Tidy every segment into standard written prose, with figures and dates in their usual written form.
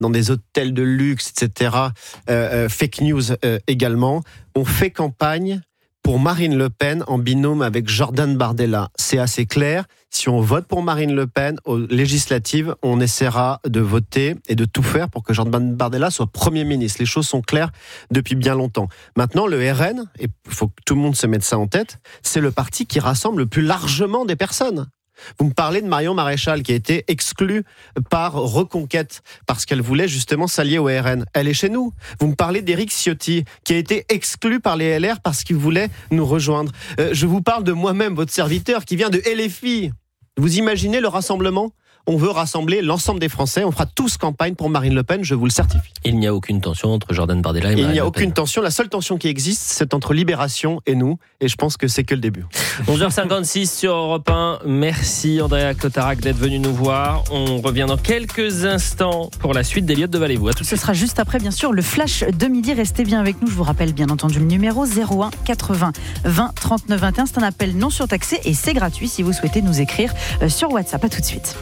dans des hôtels de luxe, etc. Fake news également. On fait campagne pour Marine Le Pen en binôme avec Jordan Bardella. C'est assez clair. Si on vote pour Marine Le Pen aux législatives, on essaiera de voter et de tout faire pour que Jordan Bardella soit Premier ministre. Les choses sont claires depuis bien longtemps. Maintenant, le RN, et il faut que tout le monde se mette ça en tête, c'est le parti qui rassemble le plus largement des personnes. Vous me parlez de Marion Maréchal qui a été exclue par Reconquête parce qu'elle voulait justement s'allier au RN. Elle est chez nous. Vous me parlez d'Éric Ciotti qui a été exclu par les LR parce qu'il voulait nous rejoindre. Je vous parle de moi-même, votre serviteur, qui vient de LFI. Vous imaginez le rassemblement ? On veut rassembler l'ensemble des Français. On fera tous campagne pour Marine Le Pen, je vous le certifie. Il n'y a aucune tension entre Jordan Bardella et Marine Le Pen. Il n'y a aucune tension. La seule tension qui existe, c'est entre Libération et nous. Et je pense que c'est que le début. 11h56 sur Europe 1. Merci Andrea Cotarac d'être venu nous voir. On revient dans quelques instants pour la suite d'Eliott de Valévaux. À tout de suite. Ce sera juste après, bien sûr, le flash de midi. Restez bien avec nous. Je vous rappelle, bien entendu, le numéro 01 80 20 39 21. C'est un appel non surtaxé et c'est gratuit si vous souhaitez nous écrire sur WhatsApp. À tout de suite.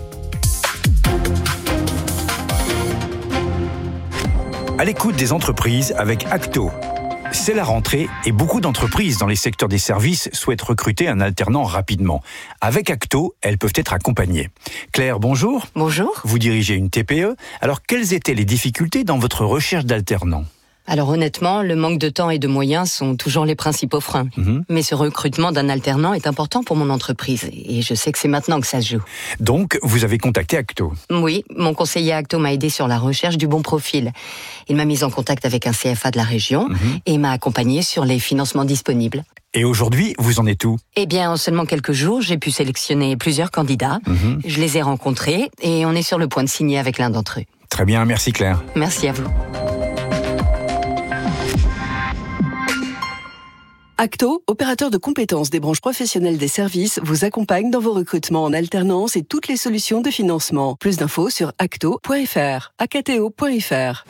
À l'écoute des entreprises avec Acto. C'est la rentrée et beaucoup d'entreprises dans les secteurs des services souhaitent recruter un alternant rapidement. Avec Acto, elles peuvent être accompagnées. Claire, bonjour. Bonjour. Vous dirigez une TPE. Alors, quelles étaient les difficultés dans votre recherche d'alternants ? Alors honnêtement, le manque de temps et de moyens sont toujours les principaux freins. Mais ce recrutement d'un alternant est important pour mon entreprise et je sais que c'est maintenant que ça se joue. Donc, vous avez contacté Acto ? Oui, mon conseiller Acto m'a aidé sur la recherche du bon profil. Il m'a mise en contact avec un CFA de la région et m'a accompagné sur les financements disponibles. Et aujourd'hui, vous en êtes où ? Eh bien, en seulement quelques jours, j'ai pu sélectionner plusieurs candidats. Je les ai rencontrés et on est sur le point de signer avec l'un d'entre eux. Très bien, merci Claire. Merci à vous. Acto, opérateur de compétences des branches professionnelles des services, vous accompagne dans vos recrutements en alternance et toutes les solutions de financement. Plus d'infos sur acto.fr, acto.fr.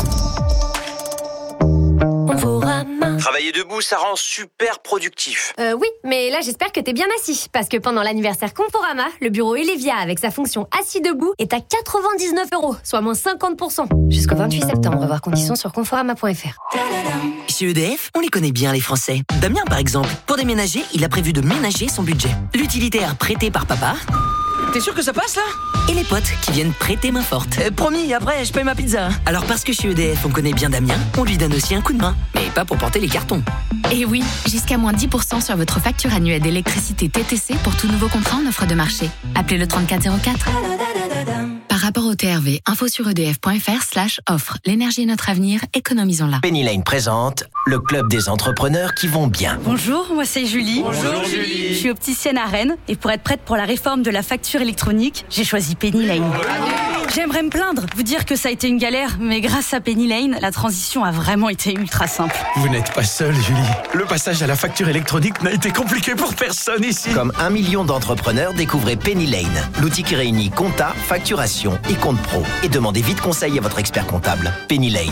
Travailler debout, ça rend super productif. Oui, mais là j'espère que t'es bien assis. Parce que pendant l'anniversaire Conforama, le bureau Elevia avec sa fonction assis debout est à 99 €, soit moins 50%. Jusqu'au 28 septembre, voir conditions sur conforama.fr. Chez EDF, on les connaît bien les Français. Damien par exemple, pour déménager, il a prévu de ménager son budget. L'utilitaire prêté par papa. T'es sûr que ça passe là ? Et les potes qui viennent prêter main forte. Promis, après je paye ma pizza. Alors parce que chez EDF on connaît bien Damien, on lui donne aussi un coup de main. Mais pas pour porter les cartons. Et oui, jusqu'à moins 10% sur votre facture annuelle d'électricité TTC pour tout nouveau contrat en offre de marché. Appelez le 3404. Par rapport au TRV, info sur edf.fr/offre. L'énergie est notre avenir, économisons-la. Penny Lane présente le club des entrepreneurs qui vont bien. Bonjour, moi c'est Julie. Bonjour Julie. Je suis opticienne à Rennes et pour être prête pour la réforme de la facture électronique, j'ai choisi Penny Lane. J'aimerais me plaindre, vous dire que ça a été une galère, mais grâce à Penny Lane, la transition a vraiment été ultra simple. Vous n'êtes pas seule, Julie. Le passage à la facture électronique n'a été compliqué pour personne ici. Comme 1 million d'entrepreneurs, découvrez Penny Lane, l'outil qui réunit compta, facturation et compte pro. Et demandez vite conseil à votre expert comptable. Penny Lane.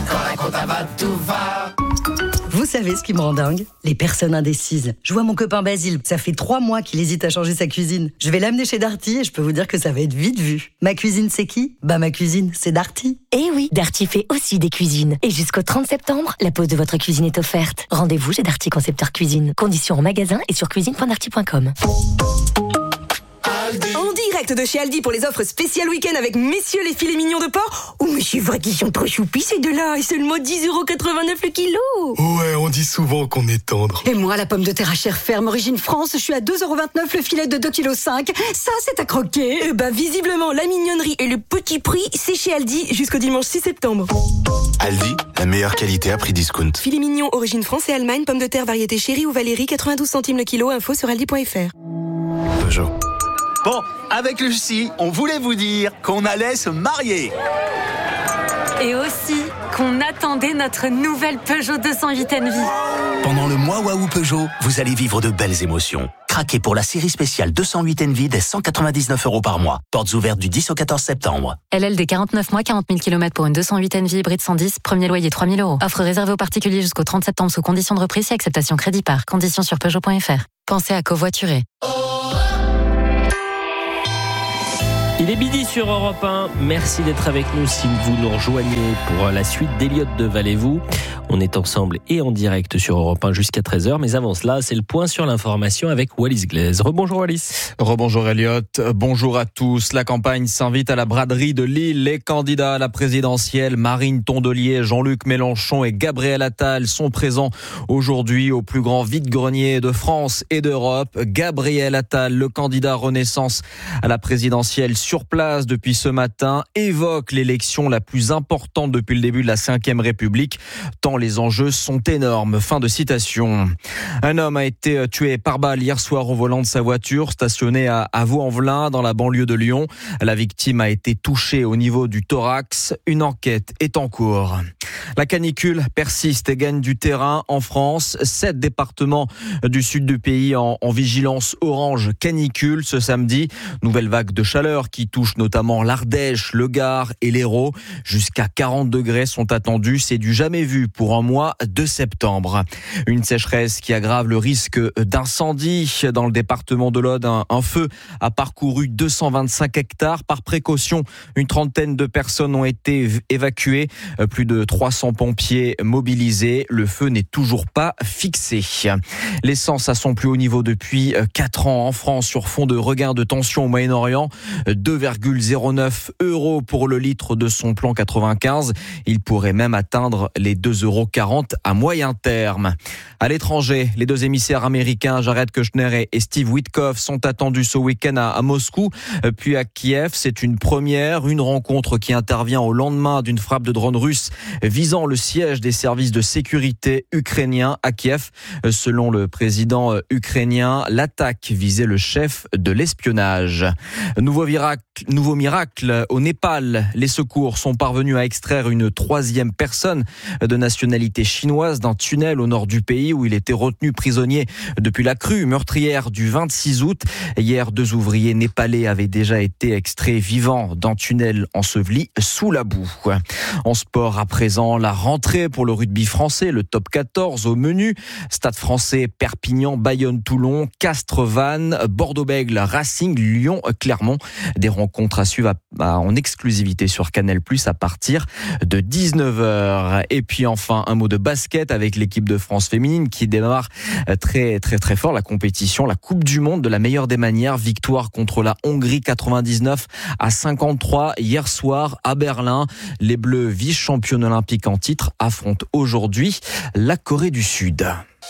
Vous savez ce qui me rend dingue ? Les personnes indécises. Je vois mon copain Basile, ça fait 3 mois qu'il hésite à changer sa cuisine. Je vais l'amener chez Darty et je peux vous dire que ça va être vite vu. Ma cuisine, c'est qui ? Bah ma cuisine, c'est Darty. Eh oui, Darty fait aussi des cuisines. Et jusqu'au 30 septembre, la pose de votre cuisine est offerte. Rendez-vous chez Darty Concepteur Cuisine. Conditions en magasin et sur cuisine.darty.com. En direct de chez Aldi pour les offres spéciales week-end avec messieurs les filets mignons de porc. Oh mais c'est vrai qu'ils sont trop choupis ces deux-là. Et seulement 10,89 € le kilo. Ouais, on dit souvent qu'on est tendre. Et moi, la pomme de terre à chair ferme origine France, je suis à 2,29 € le filet de 2,5 kg. Ça, c'est à croquer. Et bah visiblement, la mignonnerie et le petit prix, c'est chez Aldi jusqu'au dimanche 6 septembre. Aldi, la meilleure qualité à prix discount. Filet mignon origine France et Allemagne, pomme de terre variété chérie ou Valérie, 92 centimes le kilo. Info sur aldi.fr. Peugeot. Bon, avec Lucie, on voulait vous dire qu'on allait se marier. Et aussi qu'on attendait notre nouvelle Peugeot 208 Envy. Pendant le mois Waouh Peugeot, vous allez vivre de belles émotions. Craquez pour la série spéciale 208 Envy dès 199 € par mois. Portes ouvertes du 10 au 14 septembre. LLD 49 mois, 40 000 km pour une 208 Envy hybride 110, premier loyer 3 000 €. Offre réservée aux particuliers jusqu'au 30 septembre sous conditions de reprise et acceptation crédit par. Conditions sur Peugeot.fr. Pensez à covoiturer. Il Il est midi sur Europe 1. Merci d'être avec nous si vous nous rejoignez pour la suite d'Eliott de Valez-vous. On est ensemble et en direct sur Europe 1 jusqu'à 13h. Mais avant cela, c'est le point sur l'information avec Wallis Glaise. Rebonjour Wallis. Rebonjour Eliott. Bonjour à tous. La campagne s'invite à la braderie de Lille. Les candidats à la présidentielle, Marine Tondelier, Jean-Luc Mélenchon et Gabriel Attal sont présents aujourd'hui au plus grand vide-grenier de France et d'Europe. Gabriel Attal, le candidat Renaissance à la présidentielle sur place depuis ce matin, évoque l'élection la plus importante depuis le début de la Ve République, tant les enjeux sont énormes. Fin de citation. Un homme a été tué par balle hier soir au volant de sa voiture stationnée à Vaux-en-Velin dans la banlieue de Lyon. La victime a été touchée au niveau du thorax. Une enquête est en cours. La canicule persiste et gagne du terrain en France. 7 départements du sud du pays en vigilance orange canicule ce samedi. Nouvelle vague de chaleur qui touche notamment l'Ardèche, le Gard et l'Hérault. Jusqu'à 40 degrés sont attendus. C'est du jamais vu pour un mois de septembre. Une sécheresse qui aggrave le risque d'incendie. Dans le département de l'Aude, un feu a parcouru 225 hectares. Par précaution, une trentaine de personnes ont été évacuées. Plus de 300 pompiers mobilisés. Le feu n'est toujours pas fixé. L'essence à son plus haut niveau depuis 4 ans en France sur fond de regain de tension au Moyen-Orient. 2,09 € pour le litre de son plan 95. Il pourrait même atteindre les 2,40 € à moyen terme. À l'étranger, les 2 émissaires américains, Jared Kushner et Steve Witkoff, sont attendus ce week-end à Moscou, puis à Kiev. C'est une première, une rencontre qui intervient au lendemain d'une frappe de drone russe visant le siège des services de sécurité ukrainiens à Kiev. Selon le président ukrainien, l'attaque visait le chef de l'espionnage. Nouveau miracle au Népal. Les secours sont parvenus à extraire une 3e personne de nationalité chinoise d'un tunnel au nord du pays où il était retenu prisonnier depuis la crue meurtrière du 26 août. Hier, 2 ouvriers népalais avaient déjà été extraits vivants d'un tunnel enseveli sous la boue. En sport à présent, la rentrée pour le rugby français, le top 14 au menu. Stade français, Perpignan, Bayonne, Toulon, Castres, Vannes, Bordeaux-Bègles, Racing, Lyon, Clermont. Des rencontres à suivre en exclusivité sur Canal+ à partir de 19h. Et puis enfin, un mot de basket avec l'équipe de France féminine qui démarre très fort la compétition, la Coupe du Monde de la meilleure des manières. Victoire contre la Hongrie 99-53 hier soir à Berlin. Les Bleus, vice-championnes olympiques en titre, affrontent aujourd'hui la Corée du Sud.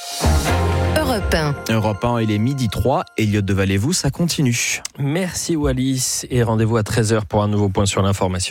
Europe 1, il est midi 3. Eliott de Valez-vous, ça continue. Merci Wallis et rendez-vous à 13h pour un nouveau point sur l'information.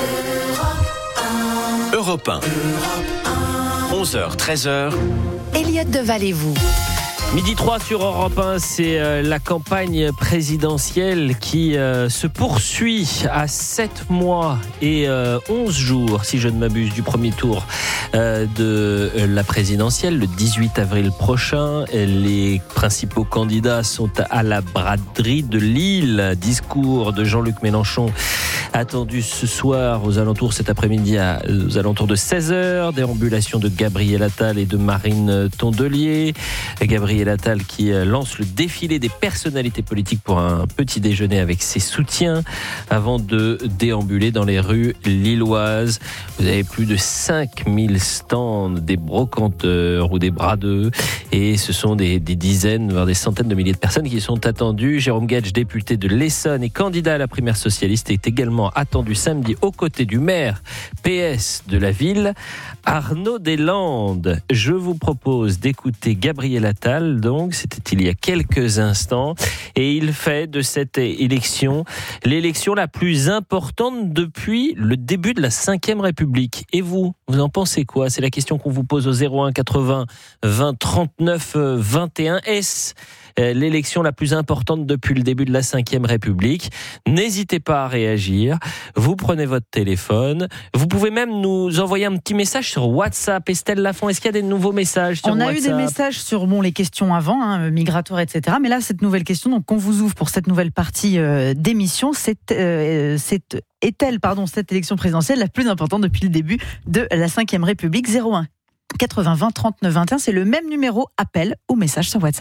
Europe 1. 11h, 13h. Eliott de Valez-vous. Midi 3 sur Europe 1, c'est la campagne présidentielle qui se poursuit à 7 mois et 11 jours, si je ne m'abuse, du premier tour de la présidentielle, le 18 avril prochain. Les principaux candidats sont à la braderie de Lille. Discours de Jean-Luc Mélenchon attendu ce soir aux alentours, cet après-midi aux alentours de 16h. Déambulation de Gabriel Attal et de Marine Tondelier. Gabriel Attal qui lance le défilé des personnalités politiques pour un petit déjeuner avec ses soutiens avant de déambuler dans les rues lilloises. Vous avez plus de 5000 stands, des brocanteurs ou des bradeux, et ce sont des dizaines, voire des centaines de milliers de personnes qui sont attendues. Jérôme Guedj, député de l'Essonne et candidat à la primaire socialiste, est également attendu samedi aux côtés du maire PS de la ville, Arnaud Deslandes. Je vous propose d'écouter Gabriel Attal, donc c'était il y a quelques instants, et il fait de cette élection l'élection la plus importante depuis le début de la Ve République. Et vous en pensez quoi? C'est la question qu'on vous pose au 01 80 20 39 21. Est-ce l'élection la plus importante depuis le début de la Ve République? N'hésitez pas à réagir. Vous prenez votre téléphone. Vous pouvez même nous envoyer un petit message sur WhatsApp. Estelle Lafont, est-ce qu'il y a des nouveaux messages sur WhatsApp? On a eu des messages sur les questions avant, migratoires, etc. Mais là, cette nouvelle question, donc qu'on vous ouvre pour cette nouvelle partie d'émission, est-elle, cette élection présidentielle la plus importante depuis le début de la Ve République? 01 80 20 39 21, c'est le même numéro, appel ou message sur WhatsApp.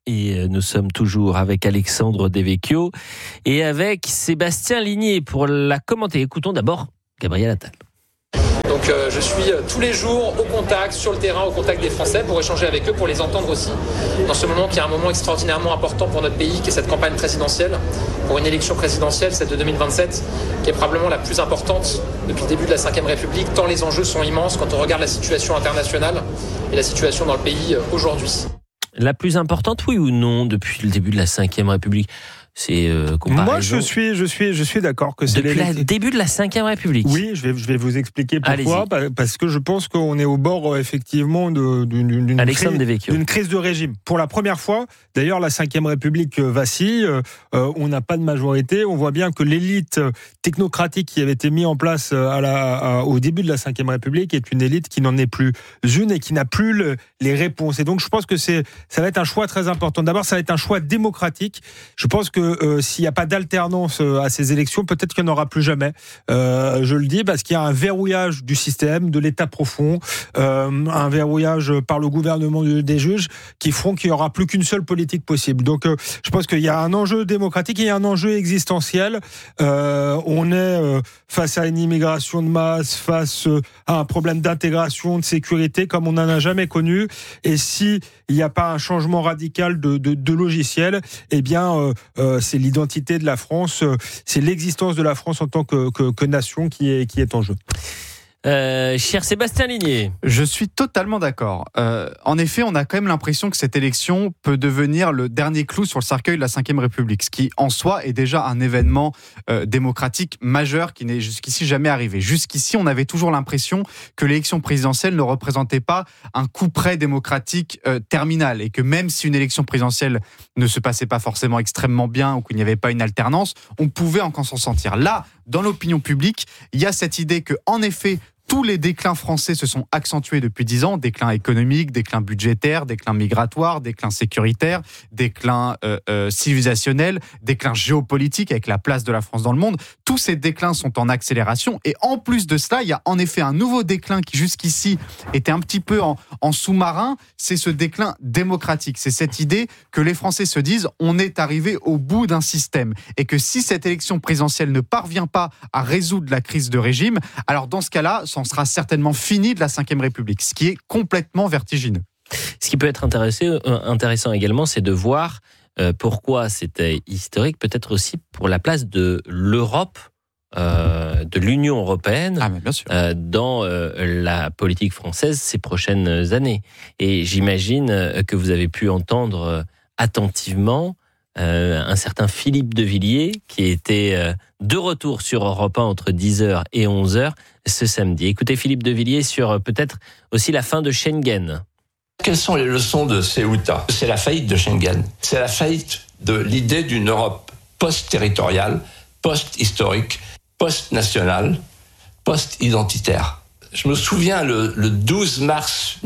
Et nous sommes toujours avec Alexandre Devecchio et avec Sébastien Ligné pour la commenter. Écoutons d'abord Gabriel Attal. Donc je suis tous les jours au contact, sur le terrain, au contact des Français pour échanger avec eux, pour les entendre aussi dans ce moment qui est un moment extraordinairement important pour notre pays, qui est cette campagne présidentielle, pour une élection présidentielle, celle de 2027, qui est probablement la plus importante depuis le début de la Ve République, tant les enjeux sont immenses quand on regarde la situation internationale et la situation dans le pays aujourd'hui. La plus importante, oui ou non, depuis le début de la Ve République? C'est comparaison. Moi, je suis d'accord que c'est depuis le début de la Ve République. Oui, je vais vous expliquer pourquoi. Parce que je pense qu'on est au bord effectivement d'une crise de régime. Pour la première fois, d'ailleurs, la Ve République vacille. On n'a pas de majorité. On voit bien que l'élite technocratique qui avait été mise en place au début de la Ve République est une élite qui n'en est plus une et qui n'a plus les réponses. Et donc, je pense que ça va être un choix très important. D'abord, ça va être un choix démocratique. Je pense que s'il n'y a pas d'alternance à ces élections, peut-être qu'il n'y en aura plus jamais. Je le dis parce qu'il y a un verrouillage du système, de l'État profond, un verrouillage par le gouvernement des juges qui feront qu'il n'y aura plus qu'une seule politique possible. Donc je pense qu'il y a un enjeu démocratique et il y a un enjeu existentiel. On est face à une immigration de masse, face à un problème d'intégration, de sécurité comme on n'en a jamais connu. Et s'il n'y a pas un changement radical de logiciel, eh bien c'est l'identité de la France, c'est l'existence de la France en tant que nation qui est en jeu. Cher Sébastien Ligné. Je suis totalement d'accord. En effet, on a quand même l'impression que cette élection peut devenir le dernier clou sur le cercueil de la Ve République, ce qui en soi est déjà un événement démocratique majeur qui n'est jusqu'ici jamais arrivé. Jusqu'ici, on avait toujours l'impression que l'élection présidentielle ne représentait pas un coup près démocratique terminal et que même si une élection présidentielle ne se passait pas forcément extrêmement bien ou qu'il n'y avait pas une alternance, on pouvait encore s'en sortir. Là, dans l'opinion publique, il y a cette idée que, en effet, tous les déclins français se sont accentués depuis 10 ans, déclin économique, déclin budgétaire, déclin migratoire, déclin sécuritaire, déclin civilisationnel, déclin géopolitique avec la place de la France dans le monde. Tous ces déclins sont en accélération et en plus de cela, il y a en effet un nouveau déclin qui jusqu'ici était un petit peu en sous-marin, c'est ce déclin démocratique. C'est cette idée que les Français se disent on est arrivé au bout d'un système et que si cette élection présidentielle ne parvient pas à résoudre la crise de régime, alors dans ce cas-là, c'en sera certainement fini de la Ve République, ce qui est complètement vertigineux. Ce qui peut être intéressant également, c'est de voir pourquoi c'était historique, peut-être aussi pour la place de l'Europe, de l'Union européenne dans la politique française ces prochaines années. Et j'imagine que vous avez pu entendre attentivement un certain Philippe de Villiers qui était de retour sur Europe 1 entre 10h et 11h ce samedi. Écoutez Philippe de Villiers sur peut-être aussi la fin de Schengen. Quelles sont les leçons de Ceuta ? C'est la faillite de Schengen. C'est la faillite de l'idée d'une Europe post-territoriale, post-historique, post-nationale, post-identitaire. Je me souviens le 12 mars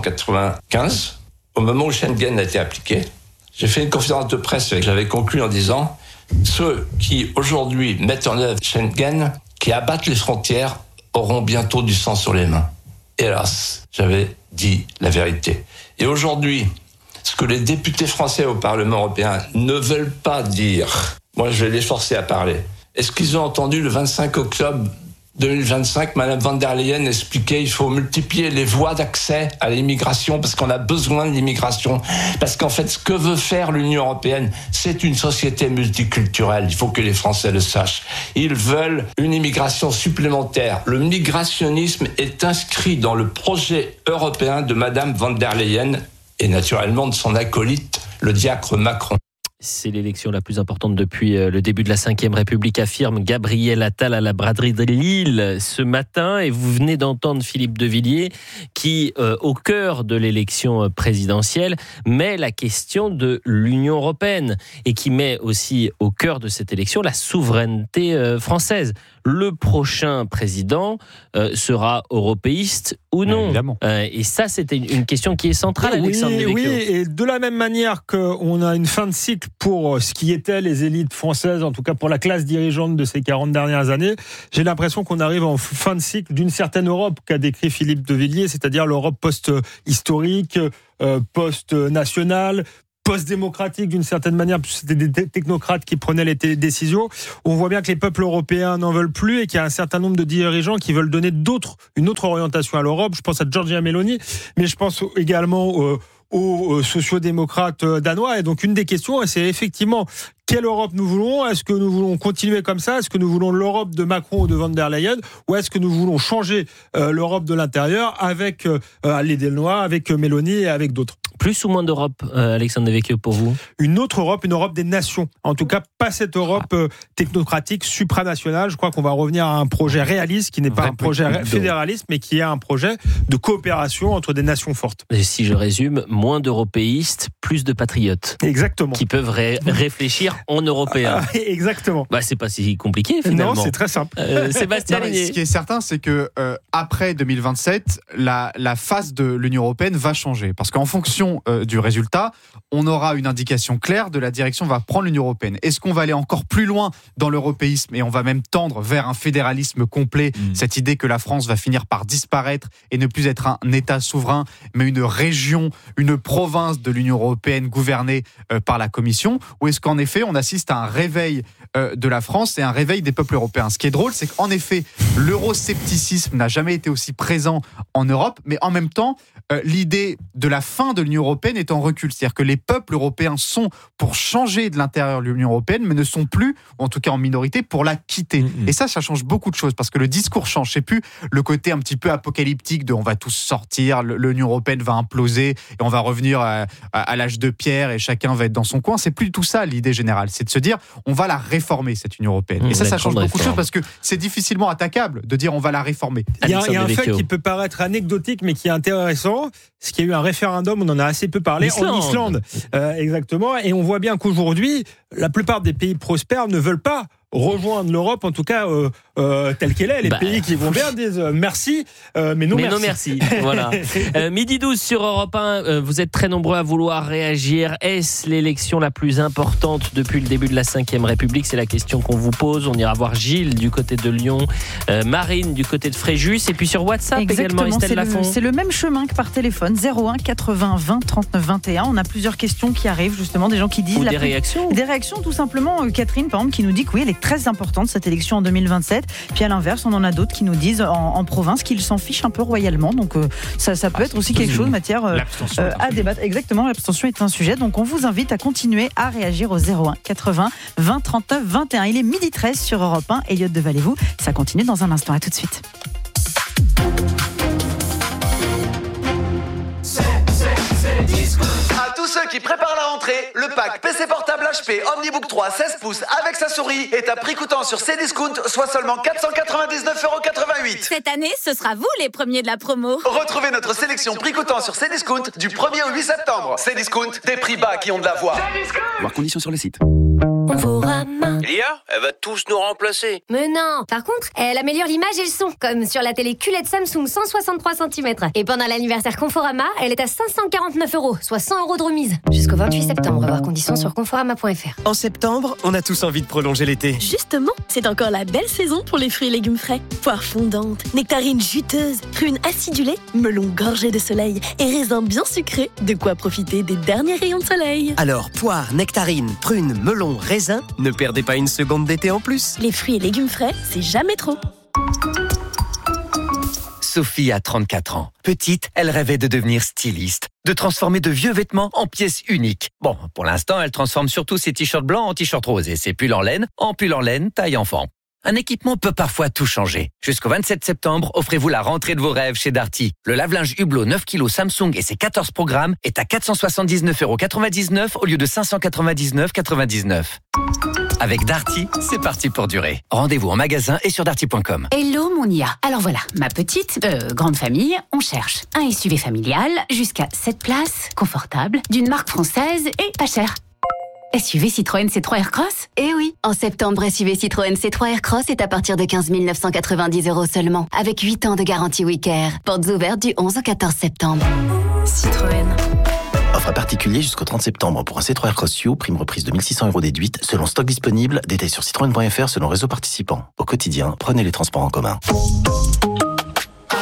1995, au moment où Schengen a été appliqué, j'ai fait une conférence de presse que j'avais conclue en disant « Ceux qui aujourd'hui mettent en œuvre Schengen, qui abattent les frontières, auront bientôt du sang sur les mains. » Hélas, j'avais dit la vérité. Et aujourd'hui, ce que les députés français au Parlement européen ne veulent pas dire, moi je vais les forcer à parler. Est-ce qu'ils ont entendu le 25 octobre 2025, Madame von der Leyen expliquait qu'il faut multiplier les voies d'accès à l'immigration parce qu'on a besoin de l'immigration. Parce qu'en fait, ce que veut faire l'Union européenne, c'est une société multiculturelle. Il faut que les Français le sachent. Ils veulent une immigration supplémentaire. Le migrationnisme est inscrit dans le projet européen de Madame von der Leyen et naturellement de son acolyte, le diacre Macron. C'est l'élection la plus importante depuis le début de la Ve République, affirme Gabriel Attal à la braderie de Lille ce matin. Et vous venez d'entendre Philippe de Villiers qui, au cœur de l'élection présidentielle, met la question de l'Union européenne et qui met aussi au cœur de cette élection la souveraineté française. Le prochain président sera européiste ou non ? Et ça, c'était une question qui est centrale, Alexandre Devecchio. Oui, et de la même manière qu'on a une fin de cycle pour ce qui étaient les élites françaises, en tout cas pour la classe dirigeante de ces 40 dernières années, j'ai l'impression qu'on arrive en fin de cycle d'une certaine Europe qu'a décrit Philippe de Villiers, c'est-à-dire l'Europe post-historique, post-nationale, post-démocratique d'une certaine manière, puisque c'était des technocrates qui prenaient les décisions. On voit bien que les peuples européens n'en veulent plus et qu'il y a un certain nombre de dirigeants qui veulent donner une autre orientation à l'Europe. Je pense à Giorgia Meloni, mais je pense également aux sociodémocrates danois. Et donc une des questions, c'est effectivement quelle Europe nous voulons ? Est-ce que nous voulons continuer comme ça ? Est-ce que nous voulons l'Europe de Macron ou de von der Leyen ? Ou est-ce que nous voulons changer l'Europe de l'intérieur avec les Danois, avec Meloni et avec d'autres ? Plus ou moins d'Europe, Alexandre Devecchio, pour vous ? Une autre Europe, une Europe des nations. En tout cas, pas cette Europe technocratique, supranationale. Je crois qu'on va revenir à un projet réaliste qui n'est pas un projet fédéraliste, mais qui est un projet de coopération entre des nations fortes. Et si je résume, moins d'européistes, plus de patriotes. Exactement. Qui peuvent réfléchir en européen. Exactement. C'est pas si compliqué finalement. Non, c'est très simple. Sébastien Ligné. Ce qui est certain, c'est que après 2027, la face de l'Union européenne va changer. Parce qu'en fonction du résultat, on aura une indication claire de la direction va prendre l'Union européenne. Est-ce qu'on va aller encore plus loin dans l'européisme et on va même tendre vers un fédéralisme complet, cette idée que la France va finir par disparaître et ne plus être un État souverain, mais une région, une province de l'Union européenne gouvernée par la Commission, ou est-ce qu'en effet on assiste à un réveil de la France et un réveil des peuples européens ? Ce qui est drôle, c'est qu'en effet, l'euroscepticisme n'a jamais été aussi présent en Europe, mais en même temps, l'idée de la fin de l'Union européenne est en recul. C'est-à-dire que les peuples européens sont pour changer de l'intérieur de l'Union européenne, mais ne sont plus, ou en tout cas en minorité, pour la quitter. Et ça change beaucoup de choses, parce que le discours change. C'est plus le côté un petit peu apocalyptique de on va tous sortir, l'Union européenne va imploser, et on va revenir à l'âge de pierre, et chacun va être dans son coin. C'est plus tout ça l'idée générale. C'est de se dire, on va la réformer, cette Union européenne. Et ça change beaucoup de choses, parce que c'est difficilement attaquable de dire on va la réformer. Il y a un fait qui peut paraître anecdotique, mais qui est intéressant. C'est qu'il y a eu un référendum, on en a assez peu parlé, en Islande. Exactement. Et on voit bien qu'aujourd'hui, la plupart des pays prospères ne veulent pas rejoindre l'Europe, en tout cas telle qu'elle est. Les pays qui vont bien disent merci, mais non merci. Voilà. 12h sur Europe 1, vous êtes très nombreux à vouloir réagir. Est-ce l'élection la plus importante depuis le début de la 5e République ? C'est la question qu'on vous pose. On ira voir Gilles du côté de Lyon, Marine du côté de Fréjus, et puis sur WhatsApp également, Estelle Lafont. C'est le même chemin que par téléphone, 01 80 20 39 21. On a plusieurs questions qui arrivent, justement, des gens qui disent... Ou des réactions. Des réactions, tout simplement. Catherine, par exemple, qui nous dit que oui, elle est très importante, cette élection en 2027. Puis à l'inverse, on en a d'autres qui nous disent en province qu'ils s'en fichent un peu royalement. Donc ça peut être aussi quelque chose, matière à débattre. Exactement, l'abstention est un sujet. Donc on vous invite à continuer à réagir au 01 80 20 39 21. Il est 12h13 sur Europe 1. Elliot de Valez-vous. Ça continue dans un instant. À tout de suite. À tous ceux qui préparent la rentrée, le pack PC portable HP Omnibook 3 16 pouces avec sa souris est à prix coûtant sur Cdiscount, soit seulement 499,88 €. Cette année, ce sera vous les premiers de la promo. Retrouvez notre sélection prix coûtant sur Cdiscount du 1er au 8 septembre. Cdiscount, des prix bas qui ont de la voix. Voir conditions sur le site. L'IA, elle va tous nous remplacer. Mais non. Par contre, elle améliore l'image et le son, comme sur la télé QLED Samsung 163 cm. Et pendant l'anniversaire Conforama, elle est à 549 €, soit 100 € de remise. Jusqu'au 28 septembre, voir conditions sur conforama.fr. En septembre, on a tous envie de prolonger l'été. Justement, c'est encore la belle saison pour les fruits et légumes frais. Poires fondantes, nectarines juteuses, prunes acidulées, melons gorgés de soleil et raisins bien sucrés. De quoi profiter des derniers rayons de soleil. Alors, poires, nectarines, prunes, melons, raisins, ne perdez pas une seconde d'été en plus. Les fruits et légumes frais, c'est jamais trop. Sophie a 34 ans. Petite, elle rêvait de devenir styliste, de transformer de vieux vêtements en pièces uniques. Bon, pour l'instant, elle transforme surtout ses t-shirts blancs en t-shirts roses et ses pulls en laine taille enfant. Un équipement peut parfois tout changer. Jusqu'au 27 septembre, offrez-vous la rentrée de vos rêves chez Darty. Le lave-linge Hublot 9 kg Samsung et ses 14 programmes est à 479,99 € au lieu de 599,99 €. Avec Darty, c'est parti pour durer. Rendez-vous en magasin et sur darty.com. Hello mon IA. Alors voilà, ma petite, grande famille, on cherche un SUV familial jusqu'à 7 places, confortable, d'une marque française et pas cher. SUV Citroën C3 Aircross ? Eh oui, en septembre, SUV Citroën C3 Aircross est à partir de 15 990 € seulement, avec 8 ans de garantie WeCare. Portes ouvertes du 11 au 14 septembre. Citroën. Offre à particulier jusqu'au 30 septembre pour un C3 Aircross You, prime reprise de 1 600 € déduite, selon stock disponible, détail sur citroën.fr selon réseau participant. Au quotidien, prenez les transports en commun. Aldi.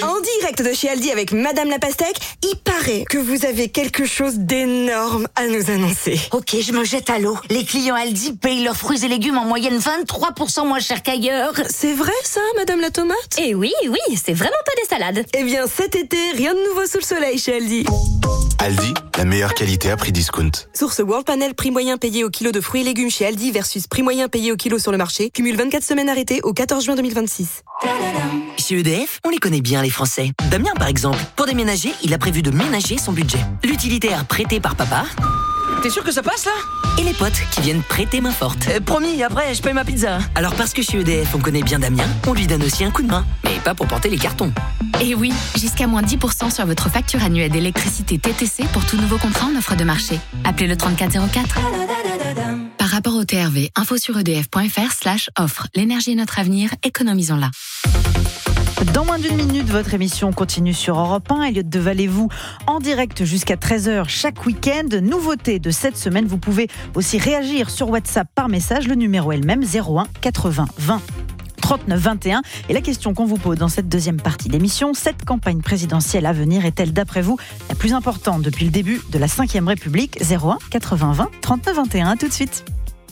En direct de chez Aldi avec Madame la Pastèque, il paraît que vous avez quelque chose d'énorme à nous annoncer. Ok, je me jette à l'eau. Les clients Aldi payent leurs fruits et légumes en moyenne 23% moins cher qu'ailleurs. C'est vrai ça, Madame la Tomate? Eh oui, c'est vraiment pas des salades. Eh bien cet été, rien de nouveau sous le soleil chez Aldi. Aldi, la meilleure qualité à prix discount. Source World Panel, prix moyen payé au kilo de fruits et légumes chez Aldi versus prix moyen payé au kilo sur le marché. Cumule 24 semaines arrêtées au 14 juin 2026. Chez EDF, on les connaît bien les Français. Damien par exemple, pour déménager, il a prévu de ménager son budget. L'utilitaire prêté par papa. T'es sûr que ça passe là? Et les potes qui viennent prêter main forte. Promis, après je paye ma pizza. Alors parce que chez EDF on connaît bien Damien, on lui donne aussi un coup de main. Mais pas pour porter les cartons. Et oui, jusqu'à moins 10% sur votre facture annuelle d'électricité TTC pour tout nouveau contrat en offre de marché. Appelez le 3404. Par rapport au TRV, info sur edf.fr/offre. L'énergie est notre avenir, économisons-la. Dans moins d'une minute, votre émission continue sur Europe 1. Elliot Deval-et-vous en direct jusqu'à 13h chaque week-end. Nouveauté de cette semaine, vous pouvez aussi réagir sur WhatsApp par message. Le numéro est le même, 01 80 20 39 21. Et la question qu'on vous pose dans cette deuxième partie d'émission, cette campagne présidentielle à venir est-elle d'après vous la plus importante depuis le début de la 5e République? 01 80 20 39 21. À tout de suite.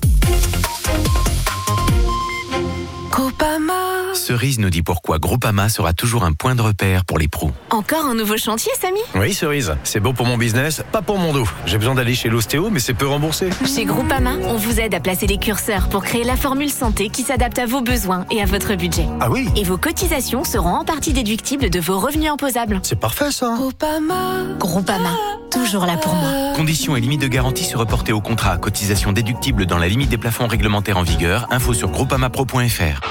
Groupama. Cerise nous dit pourquoi Groupama sera toujours un point de repère pour les pros. Encore un nouveau chantier, Samy? Oui, Cerise. C'est bon pour mon business, pas pour mon dos. J'ai besoin d'aller chez l'ostéo, mais c'est peu remboursé. Chez Groupama, on vous aide à placer des curseurs pour créer la formule santé qui s'adapte à vos besoins et à votre budget. Ah oui? Et vos cotisations seront en partie déductibles de vos revenus imposables. C'est parfait, ça. Groupama, toujours là pour moi. Conditions et limites de garantie se reporter au contrat. Cotisation déductible dans la limite des plafonds réglementaires en vigueur. Info sur groupamapro.fr.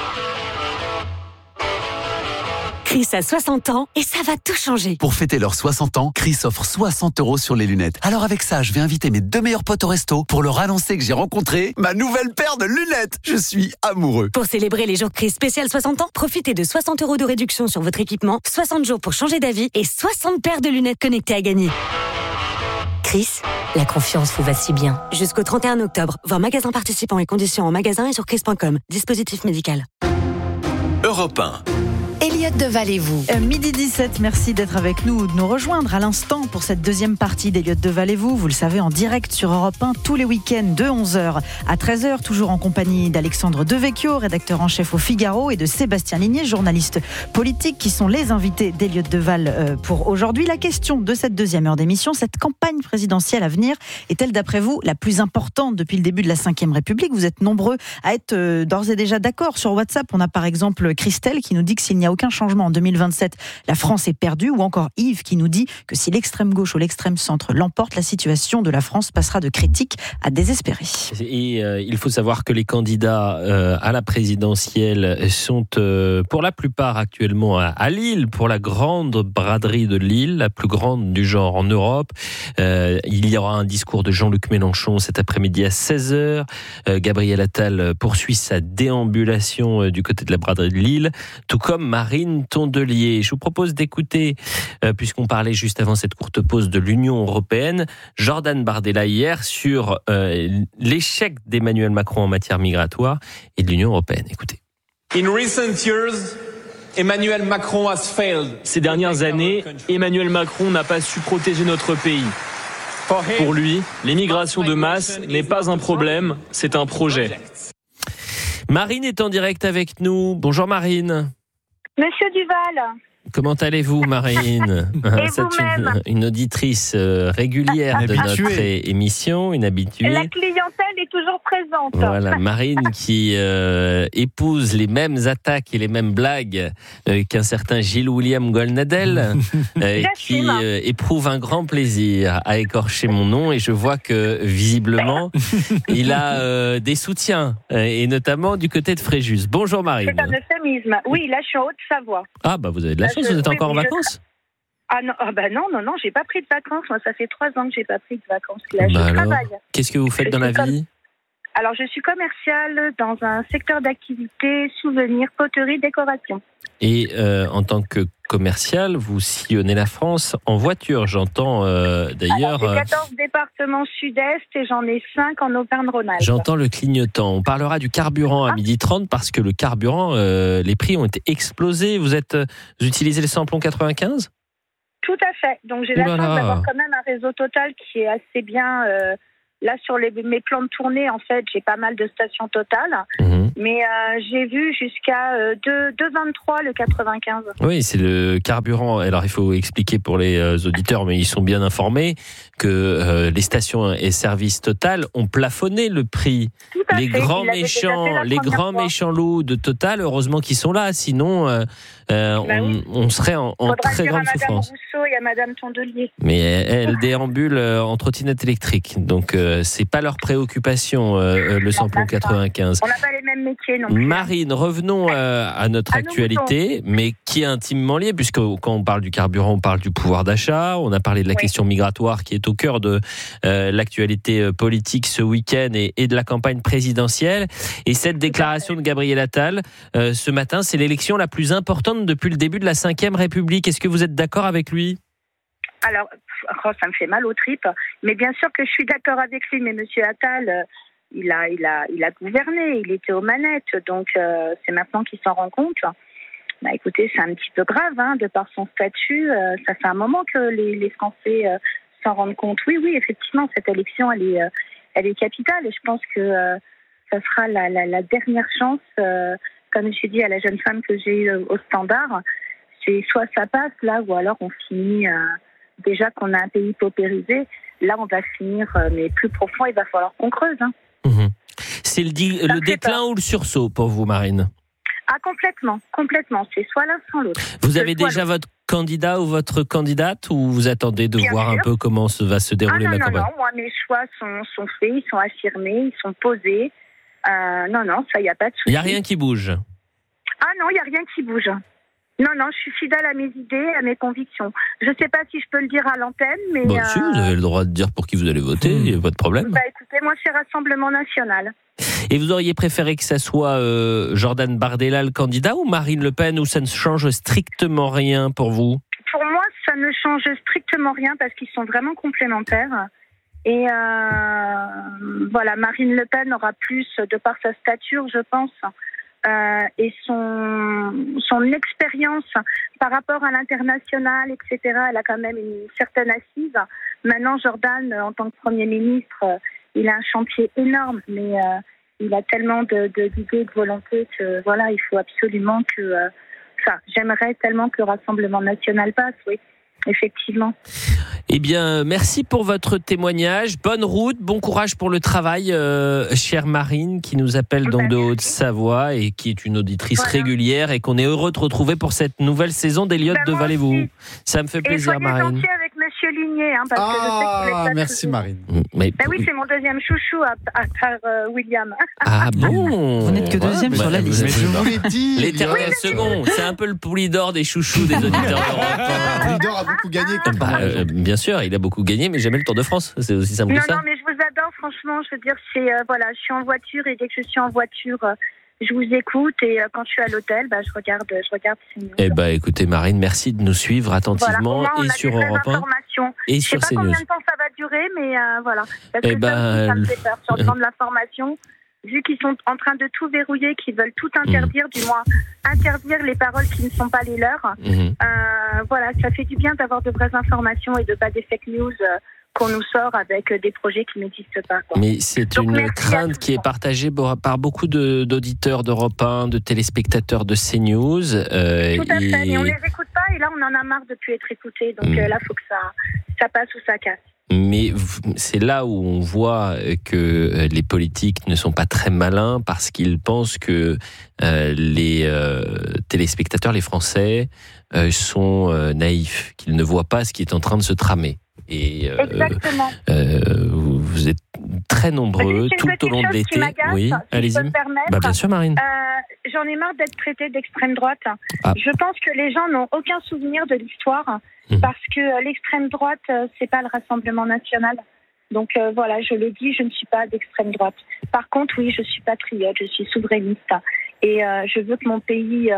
Chris a 60 ans et ça va tout changer. Pour fêter leurs 60 ans, Chris offre 60 € sur les lunettes. Alors avec ça, je vais inviter mes 2 meilleurs potes au resto pour leur annoncer que j'ai rencontré ma nouvelle paire de lunettes. Je suis amoureux. Pour célébrer les jours Chris spécial 60 ans, profitez de 60 € de réduction sur votre équipement, 60 jours pour changer d'avis et 60 paires de lunettes connectées à gagner. Chris, la confiance vous va si bien. Jusqu'au 31 octobre, voir magasin participants et conditions en magasin et sur chris.com. Dispositif médical. Europe 1. Elliot Deval-et-vous. 12h17, merci d'être avec nous ou de nous rejoindre à l'instant pour cette deuxième partie d'Elliot Deval-et-vous. Vous le savez, en direct sur Europe 1 tous les week-ends de 11h à 13h, toujours en compagnie d'Alexandre Devecchio, rédacteur en chef au Figaro, et de Sébastien Ligné, journaliste politique, qui sont les invités d'Elliot Deval pour aujourd'hui. La question de cette deuxième heure d'émission, cette campagne présidentielle à venir est-elle d'après vous la plus importante depuis le début de la 5e République? Vous êtes nombreux à être d'ores et déjà d'accord sur WhatsApp. On a par exemple Christelle qui nous dit que s'il n'y a aucun changement en 2027, la France est perdue, ou encore Yves qui nous dit que si l'extrême gauche ou l'extrême centre l'emporte, la situation de la France passera de critique à désespérée. Et il faut savoir que les candidats à la présidentielle sont pour la plupart actuellement à Lille, pour la grande braderie de Lille, la plus grande du genre en Europe. Il y aura un discours de Jean-Luc Mélenchon cet après-midi à 16h. Gabriel Attal poursuit sa déambulation du côté de la braderie de Lille, tout comme Marine Tondelier. Je vous propose d'écouter, puisqu'on parlait juste avant cette courte pause de l'Union européenne, Jordan Bardella hier sur l'échec d'Emmanuel Macron en matière migratoire et de l'Union européenne. Écoutez. Ces dernières années, Emmanuel Macron n'a pas su protéger notre pays. Pour lui, l'immigration de masse n'est pas un problème, c'est un projet. Marine est en direct avec nous. Bonjour Marine. Monsieur Duval. Comment allez-vous, Marine? C'est une auditrice régulière de notre émission, une habituée. La clientèle est toujours présente. Voilà, Marine qui épouse les mêmes attaques et les mêmes blagues qu'un certain Gilles-William Golnadel, qui éprouve un grand plaisir à écorcher mon nom, et je vois que visiblement il a des soutiens, et notamment du côté de Fréjus. Bonjour Marine. C'est un euphémisme. Oui, là je suis en Haute-Savoie. Ah bah vous avez de la chance, vous êtes encore en vacances? Ah non, non, j'ai pas pris de vacances. Moi, ça fait 3 ans que j'ai pas pris de vacances. Là, je travaille. Qu'est-ce que vous faites dans la vie? Alors, je suis commerciale dans un secteur d'activité, souvenirs, poterie, décoration. Et en tant que commercial, vous sillonnez la France en voiture, j'entends d'ailleurs... Alors, j'ai 14 départements sud-est et j'en ai 5 en Auvergne-Rhône-Alpes. J'entends le clignotant. On parlera du carburant à 12h30 parce que le carburant, les prix ont été explosés. Vous utilisez le samplon 95 ? Tout à fait. Donc j'ai la chance d'avoir quand même un réseau Total qui est assez bien... Là, sur mes plans de tournée, en fait, j'ai pas mal de stations Total. Mais j'ai vu jusqu'à 2,23 le 95. Oui, c'est le carburant. Alors, il faut expliquer pour les auditeurs, mais ils sont bien informés, que les stations et services Total ont plafonné le prix. Les grands méchants loups de Total, heureusement qu'ils sont là. Sinon, on serait en très grande souffrance. Madame Rousseau et à Madame Tondelier. Mais elles déambulent en trottinette électrique. Donc, c'est pas leur préoccupation, le samplon 95. On n'a pas les mêmes métiers non plus. Marine, revenons à notre actualité, mais qui est intimement liée, puisque quand on parle du carburant, on parle du pouvoir d'achat. On a parlé de la question migratoire qui est au cœur de l'actualité politique ce week-end et de la campagne présidentielle. Et cette déclaration de Gabriel Attal, ce matin, c'est l'élection la plus importante depuis le début de la Ve République. Est-ce que vous êtes d'accord avec lui ? Alors, ça me fait mal aux tripes, mais bien sûr que je suis d'accord avec lui. Mais Monsieur Attal, il a gouverné, il était aux manettes, donc c'est maintenant qu'il s'en rend compte. Bah, écoutez, c'est un petit peu grave, de par son statut. Ça fait un moment que les Français s'en rendent compte. Oui, effectivement, cette élection, elle est capitale, et je pense que ça sera la dernière chance, comme j'ai dit à la jeune femme que j'ai eue au standard. C'est soit ça passe là, ou alors on finit. Déjà qu'on a un pays paupérisé, là on va finir, mais plus profond, il va falloir qu'on creuse. C'est le déclin ou le sursaut pour vous, Marine ? Ah, complètement. C'est soit l'un, soit l'autre. Vous avez déjà votre candidat ou votre candidate, ou vous attendez de voir un peu comment va se dérouler la campagne ? Non, moi mes choix sont faits, ils sont affirmés, ils sont posés. Non, ça, il n'y a pas de souci. Il n'y a rien qui bouge ? Ah non, il n'y a rien qui bouge. Non, je suis fidèle à mes idées, à mes convictions. Je ne sais pas si je peux le dire à l'antenne, mais... Si, vous avez le droit de dire pour qui vous allez voter, il n'y a pas de problème. Écoutez, moi, c'est Rassemblement National. Et vous auriez préféré que ça soit Jordan Bardella le candidat, ou Marine Le Pen, ou ça ne change strictement rien pour vous ? Pour moi, ça ne change strictement rien, parce qu'ils sont vraiment complémentaires. Et voilà, Marine Le Pen aura plus, de par sa stature, je pense... et son expérience par rapport à l'international, etc., elle a quand même une certaine assise. Maintenant, Jordan, en tant que Premier ministre, il a un chantier énorme, mais il a tellement d'idées, de volonté que voilà, il faut absolument que... j'aimerais tellement que le Rassemblement National passe, oui. Effectivement. Eh bien, merci pour votre témoignage. Bonne route, bon courage pour le travail, chère Marine, qui nous appelle donc de Haute-Savoie et qui est une auditrice régulière et qu'on est heureux de retrouver pour cette nouvelle saison d'Eliott de Valez-vous. Ça me fait plaisir, Marine. Et avec Monsieur Ligné, parce que je sais qu'il est merci Marine. Oui, c'est mon deuxième chouchou à part William. Ah bon ? Vous n'êtes que deuxième sur la liste. Mais je vous l'ai dit. L'éternel second, c'est un peu le Poulidor des chouchous des auditeurs d'Europe. Poulidor a beaucoup gagné. Bien sûr, il a beaucoup gagné, mais jamais le Tour de France. C'est aussi simple que ça. Non, mais je vous adore, franchement. Je veux dire, je suis en voiture, et dès que je suis en voiture, je vous écoute, et quand je suis à l'hôtel, je regarde CNews. Eh ben, écoutez, Marine, merci de nous suivre attentivement, et sur Europe 1 et sur CNews. Je sais pas combien de temps ça va durer, mais voilà. Parce que ça me fait peur sur le plan de l'information. Vu qu'ils sont en train de tout verrouiller, qu'ils veulent tout interdire, du moins interdire les paroles qui ne sont pas les leurs. Voilà, ça fait du bien d'avoir de vraies informations et de pas des fake news qu'on nous sort avec des projets qui n'existent pas. Mais c'est une crainte qui est partagée par beaucoup d'auditeurs d'Europe 1, de téléspectateurs de CNews. Tout à fait, mais on les écoute pas, et là on en a marre de plus être écoutés. Donc là, il faut que ça passe ou ça casse. Mais c'est là où on voit que les politiques ne sont pas très malins, parce qu'ils pensent que les téléspectateurs, les Français, sont naïfs, qu'ils ne voient pas ce qui est en train de se tramer. Et exactement. Vous êtes très nombreux tout au long de l'été. Oui, allez-y. Bien sûr, Marine. J'en ai marre d'être traitée d'extrême droite. Je pense que les gens n'ont aucun souvenir de l'histoire, parce que l'extrême droite, c'est pas le Rassemblement National. Donc voilà, je l'ai dit, je ne suis pas d'extrême droite. Par contre, oui, je suis patriote, je suis souverainiste, et je veux que mon pays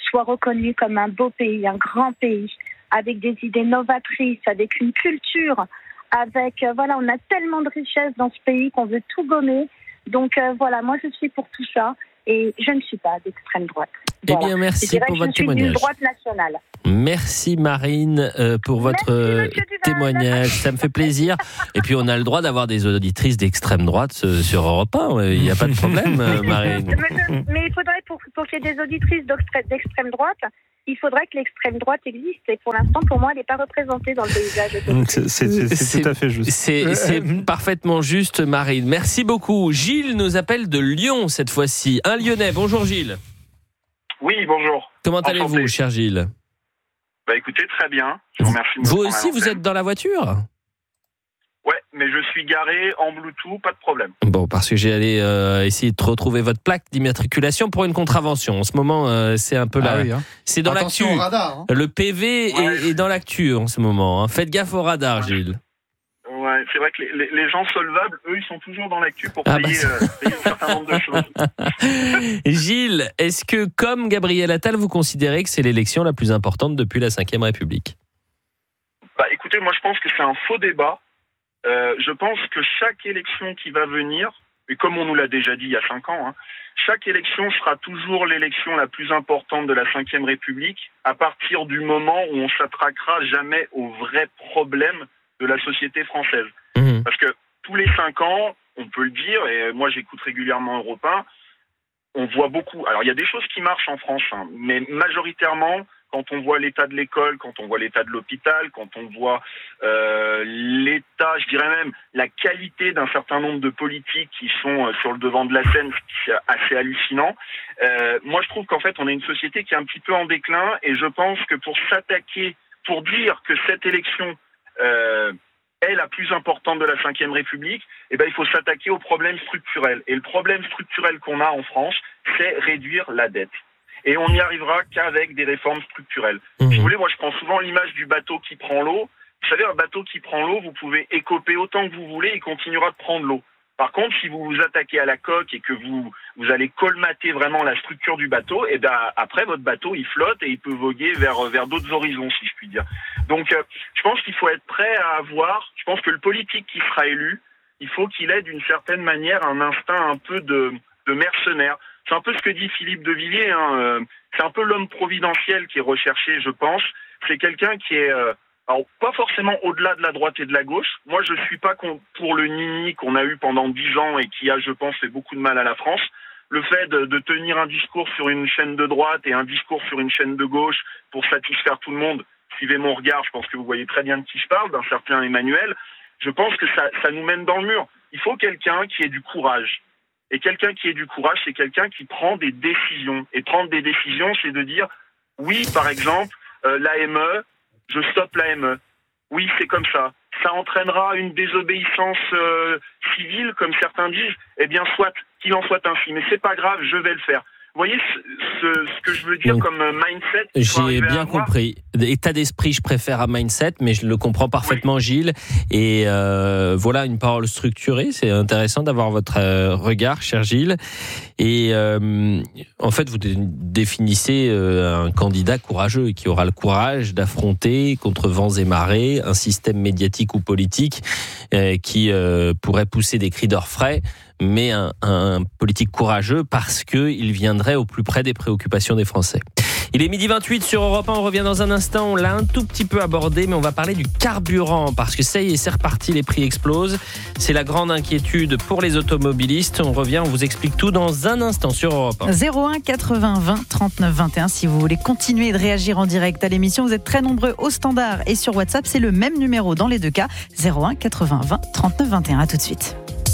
soit reconnu comme un beau pays, un grand pays, avec des idées novatrices, avec une culture, avec, on a tellement de richesses dans ce pays qu'on veut tout gommer. Donc moi je suis pour tout ça et je ne suis pas d'extrême droite. Eh bien, merci pour votre témoignage. Je suis d'une droite nationale. Merci Marine pour votre témoignage, ça me fait plaisir. Et puis on a le droit d'avoir des auditrices d'extrême droite sur Europe 1, il n'y a pas de problème Marine. Mais il faudrait, pour qu'il y ait des auditrices d'extrême droite, il faudrait que l'extrême droite existe. Et pour l'instant, pour moi, elle n'est pas représentée dans le paysage. C'est tout à fait juste. C'est parfaitement juste, Marine. Merci beaucoup. Gilles nous appelle de Lyon cette fois-ci. Un Lyonnais. Bonjour Gilles. Oui, bonjour. Comment allez-vous, cher Gilles ? Écoutez, très bien. Je vous remercie. Vous aussi, vous êtes dans la voiture ? Ouais, mais je suis garé en Bluetooth, pas de problème. Bon, parce que j'ai allé essayer de retrouver votre plaque d'immatriculation pour une contravention. En ce moment, c'est un peu là. C'est dans l'actu. Attention au radar. Le PV est dans l'actu en ce moment. Faites gaffe au radar, Gilles. Ouais, c'est vrai que les gens solvables, eux, ils sont toujours dans l'actu pour payer un certain nombre de choses. Gilles, est-ce que, comme Gabriel Attal, vous considérez que c'est l'élection la plus importante depuis la Ve République ? Écoutez, moi je pense que c'est un faux débat. Je pense que chaque élection qui va venir, et comme on nous l'a déjà dit il y a 5 ans, chaque élection sera toujours l'élection la plus importante de la Ve République à partir du moment où on ne s'attraquera jamais aux vrais problèmes de la société française. Parce que tous les 5 ans, on peut le dire, et moi j'écoute régulièrement Europe 1, on voit beaucoup. Alors il y a des choses qui marchent en France, mais majoritairement, quand on voit l'état de l'école, quand on voit l'état de l'hôpital, quand on voit l'état, je dirais même, la qualité d'un certain nombre de politiques qui sont sur le devant de la scène, c'est assez hallucinant. Moi, je trouve qu'en fait, on a une société qui est un petit peu en déclin, et je pense que pour dire que cette élection est la plus importante de la Ve République, il faut s'attaquer aux problèmes structurels. Et le problème structurel qu'on a en France, c'est réduire la dette. Et on n'y arrivera qu'avec des réformes structurelles. Si vous voulez, moi je prends souvent l'image du bateau qui prend l'eau. Vous savez, un bateau qui prend l'eau, vous pouvez écoper autant que vous voulez, il continuera de prendre l'eau. Par contre, si vous vous attaquez à la coque et que vous allez colmater vraiment la structure du bateau, après votre bateau il flotte et il peut voguer vers d'autres horizons, si je puis dire. Donc je pense qu'il faut être prêt à je pense que le politique qui sera élu, il faut qu'il ait d'une certaine manière un instinct un peu de mercenaire. C'est un peu ce que dit Philippe de Villiers, c'est un peu l'homme providentiel qui est recherché, je pense. C'est quelqu'un qui est pas forcément au-delà de la droite et de la gauche. Moi, je suis pas pour le nini qu'on a eu pendant 10 ans et qui a, je pense, fait beaucoup de mal à la France. Le fait de tenir un discours sur une chaîne de droite et un discours sur une chaîne de gauche pour satisfaire tout le monde, suivez mon regard, je pense que vous voyez très bien de qui je parle, d'un certain Emmanuel, je pense que ça nous mène dans le mur. Il faut quelqu'un qui ait du courage. Et quelqu'un qui ait du courage, c'est quelqu'un qui prend des décisions. Et prendre des décisions, c'est de dire, oui, par exemple, l'AME, je stoppe l'AME. Oui, c'est comme ça. Ça entraînera une désobéissance civile, comme certains disent. Eh bien, soit, qu'il en soit ainsi. Mais c'est pas grave, je vais le faire. Vous voyez ce que je veux dire comme mindset? J'ai bien compris. État d'esprit, je préfère à mindset, mais je le comprends parfaitement, oui. Gilles. Et voilà une parole structurée. C'est intéressant d'avoir votre regard, cher Gilles. Et en fait, vous définissez un candidat courageux qui aura le courage d'affronter contre vents et marées un système médiatique ou politique qui pourrait pousser des cris d'orfraie, mais un politique courageux parce qu'il viendrait au plus près des préoccupations des Français. Il est 12h28 sur Europe 1, on revient dans un instant, on l'a un tout petit peu abordé, mais on va parler du carburant, parce que ça y est, c'est reparti, les prix explosent. C'est la grande inquiétude pour les automobilistes. On revient, on vous explique tout dans un instant sur Europe 1. 01 80 20 39 21, si vous voulez continuer de réagir en direct à l'émission, vous êtes très nombreux au standard et sur WhatsApp, c'est le même numéro dans les deux cas, 01 80 20 39 21, à tout de suite.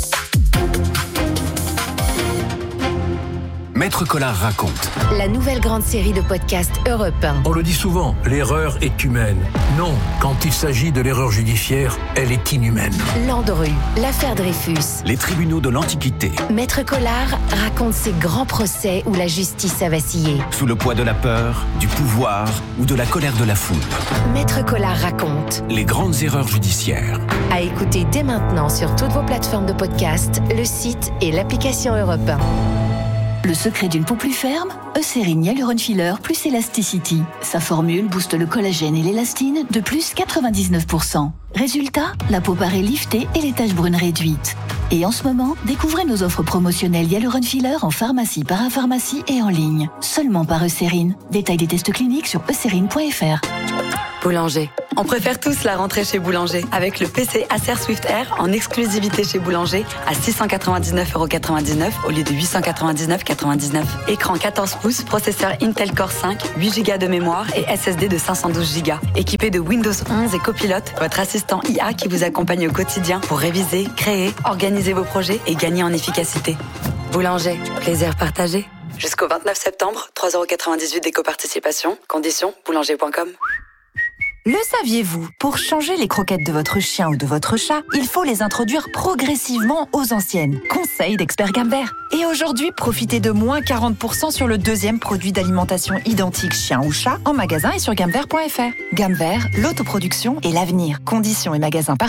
Maître Collard raconte. La nouvelle grande série de podcasts Europe 1. On le dit souvent, l'erreur est humaine. Non, quand il s'agit de l'erreur judiciaire, elle est inhumaine. Landru, l'affaire Dreyfus. Les tribunaux de l'Antiquité. Maître Collard raconte ces grands procès où la justice a vacillé. Sous le poids de la peur, du pouvoir ou de la colère de la foule. Maître Collard raconte. Les grandes erreurs judiciaires. À écouter dès maintenant sur toutes vos plateformes de podcast, le site et l'application Europe 1. Le secret d'une peau plus ferme, Eucérine Hyaluron Filler plus Elasticity. Sa formule booste le collagène et l'élastine de plus 99%. Résultat, la peau paraît liftée et les taches brunes réduites. Et en ce moment, découvrez nos offres promotionnelles Hyaluron Filler en pharmacie, parapharmacie et en ligne. Seulement par Eucérine. Détail des tests cliniques sur eucérine.fr. Boulanger. On préfère tous la rentrée chez Boulanger. Avec le PC Acer Swift Air en exclusivité chez Boulanger à 699,99€ au lieu de 899,99€. Écran 14 pouces, processeur Intel Core 5, 8 Go de mémoire et SSD de 512 Go. Équipé de Windows 11 et Copilot, votre assistant IA qui vous accompagne au quotidien pour réviser, créer, organiser vos projets et gagner en efficacité. Boulanger, plaisir partagé. Jusqu'au 29 septembre, 3,98€ d'éco-participation. Conditions, boulanger.com. Le saviez-vous? Pour changer les croquettes de votre chien ou de votre chat, il faut les introduire progressivement aux anciennes. Conseil d'expert Gamme Vert. Et aujourd'hui, profitez de moins 40% sur le deuxième produit d'alimentation identique chien ou chat en magasin et sur gammevert.fr. Gamme Vert, l'autoproduction et l'avenir. Conditions et magasins